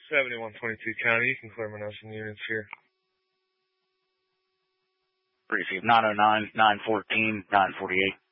7122 County, you can clear Minosan units here. Receive 909, 914, 948.